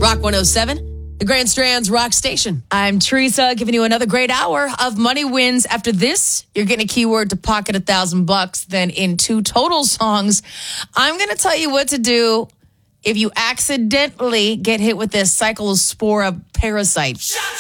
Rock 107, the Grand Strand's Rock Station. I'm Teresa, giving you another great hour of money wins. After this, you're getting a keyword to pocket $1,000. Then in 2 total songs, I'm going to tell you what to do if you accidentally get hit with this cyclospora parasite.